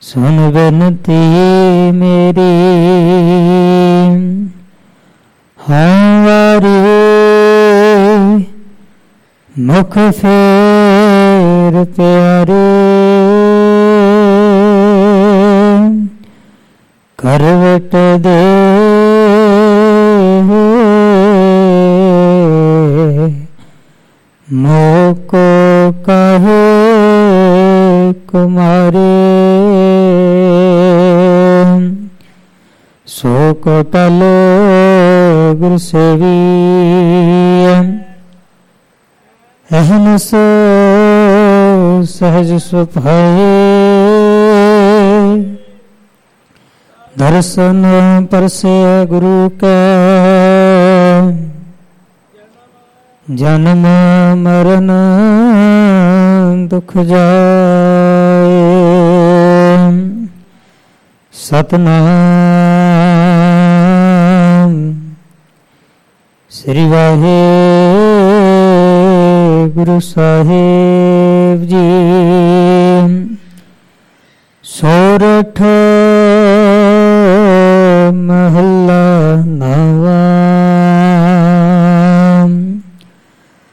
ਸੁਨ ਬੇਨਤੀ ਮੇਰੀ ਹਾਂ ਵਾਰੀ ਮੁਖ ਫੇਰ ਪਿਆਰੇ ਕਰਵਟ ਦੇ ਮੋਕੋ ਕਹੇ ਕੁਮਾਰੇ ਸੋ ਕੋ ਟਲੋ ਗੁਰ ਸੇਵੀ ਅਹਨਸ ਸਹਜ ਸੁਭਾਏ ਦਰਸ਼ਨ ਪਰਸੇ ਗੁਰੂ ਕੈ ਜਨਮ ਮਰਨ ਦੁਖ ਜਾਏ ਸਤਨਾਮ ਸ੍ਰੀ ਵਾਹਿਗੁਰੂ ਸਾਹਿਬ ਜੀ। ਸੋਰਠ